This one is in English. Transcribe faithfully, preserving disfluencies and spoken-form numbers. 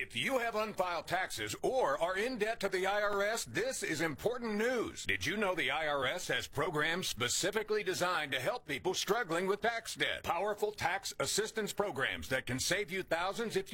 If you have unfiled taxes or are in debt to the I R S, this is important news. Did you know the I R S has programs specifically designed to help people struggling with tax debt? Powerful tax assistance programs that can save you thousands if